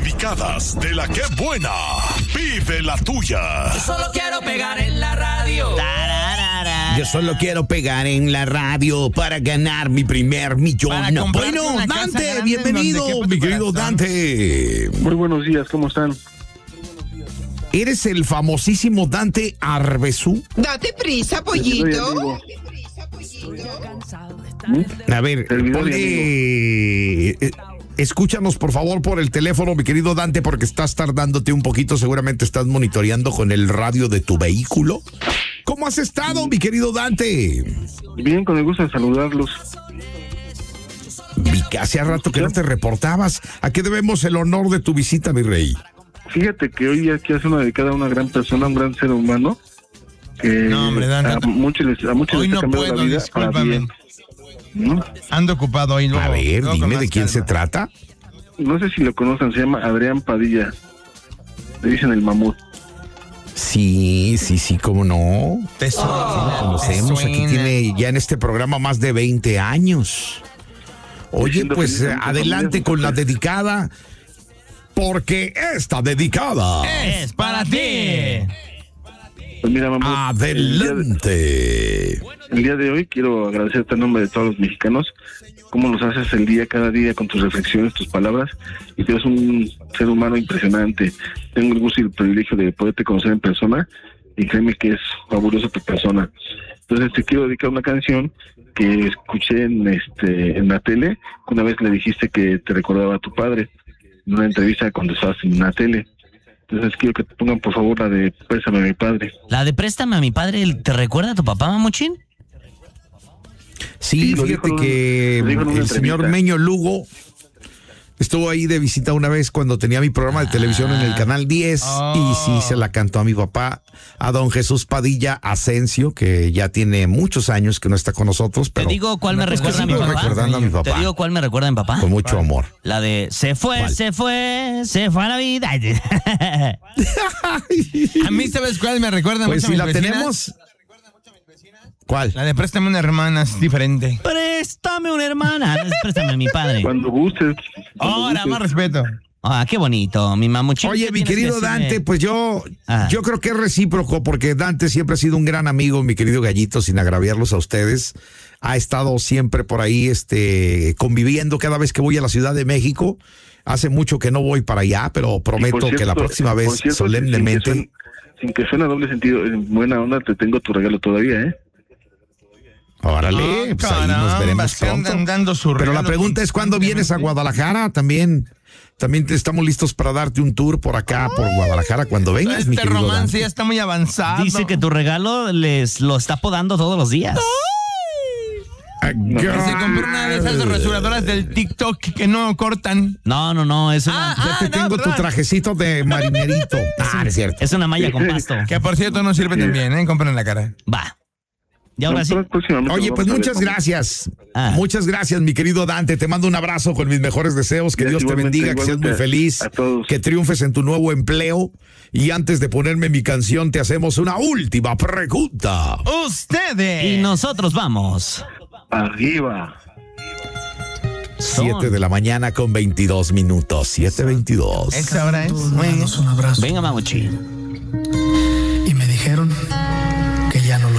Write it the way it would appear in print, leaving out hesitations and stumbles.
dedicadas de la que buena. Vive la tuya. Yo solo quiero pegar en la radio. Yo solo quiero pegar en la radio para ganar mi primer millón. Bueno, Dante, bienvenido, mi querido Dante. Muy buenos días, ¿cómo están? ¿Eres el famosísimo Dante Arbezú? Date prisa, pollito. A ver, escúchanos por favor por el teléfono, mi querido Dante, porque estás tardándote un poquito, seguramente estás monitoreando con el radio de tu vehículo. ¿Cómo has estado, mi querido Dante? Bien, con el gusto de saludarlos. Vi que hace rato que no te reportabas. ¿A qué debemos el honor de tu visita, mi rey? Fíjate que hoy aquí hace una dedicada a una gran persona, un gran ser humano, que no, hombre, Dante, a muchos les ha cambiado la vida para bien. ¿No? Ando ocupado hoy. A ver, dime de quién se trata. No sé si lo conocen, se llama Adrián Padilla. Le dicen el mamut. Sí, cómo no. Sí, lo conocemos. Aquí tiene ya en este programa más de 20 años. Oye, pues adelante con la dedicada, porque esta dedicada es para ti. Pues mira, mamut, adelante. El día de hoy quiero agradecerte en nombre de todos los mexicanos cómo nos haces el día, cada día, con tus reflexiones, tus palabras, y tú eres un ser humano impresionante. Tengo el gusto y el privilegio de poderte conocer en persona, y créeme que es fabulosa tu persona. Entonces te quiero dedicar una canción que escuché en la tele, una vez le dijiste que te recordaba a tu padre, en una entrevista cuando estabas en la tele. Entonces quiero que te pongan por favor la de Préstame a mi padre. ¿La de Préstame a mi padre te recuerda a tu papá, Mamuchín? Sí, fíjate que el señor Meño Lugo estuvo ahí de visita una vez cuando tenía mi programa de televisión en el Canal 10 y sí se la cantó a mi papá, a don Jesús Padilla Asensio, que ya tiene muchos años que no está con nosotros. Pero ¿te digo cuál me recuerda a mi papá? Recordando a mi papá. ¿Te digo cuál me recuerda a mi papá? Con mucho amor. La de se fue a la vida. A mí, ¿sabes cuál me recuerda pues mucho si a mis la vecinas? tenemos. ¿Cuál? La de Préstame una hermana es diferente. Préstame una hermana. Préstame a mi padre. Cuando gustes. Ahora, más respeto. Ah, qué bonito, mi Mamuchín. Oye, mi querido Dante, pues yo creo que es recíproco, porque Dante siempre ha sido un gran amigo, mi querido Gallito, sin agraviarlos a ustedes. Ha estado siempre por ahí, conviviendo cada vez que voy a la Ciudad de México. Hace mucho que no voy para allá, pero prometo que la próxima vez, solemnemente. Sin que suene a doble sentido, en buena onda te tengo tu regalo todavía, ¿eh? Órale, pues ahí nos veremos pronto. Pero la pregunta es, ¿cuándo vienes a Guadalajara? También estamos listos para darte un tour por acá, por Guadalajara, cuando vengas, mi querido romance Dante. ya está muy avanzado. Dice que tu regalo lo está podando todos los días. Se compró una de esas rasuradoras del TikTok que no cortan. No, es una... Ya te tengo tu trajecito de marinerito. Es cierto. Es una malla con pasto. Que por cierto no sirve también, ¿eh? Compren en la cara. Va. Y ahora sí. Oye, pues muchas gracias. Muchas gracias, mi querido Dante. Te mando un abrazo con mis mejores deseos. Que Dios te bendiga, que seas muy feliz, que triunfes en tu nuevo empleo. Y antes de ponerme mi canción, te hacemos una última pregunta. Ustedes. Y nosotros vamos. Arriba. 7 de la mañana con 22 minutos. 7:22. Esa hora es. Un abrazo. Venga, Mamuchín. Y me dijeron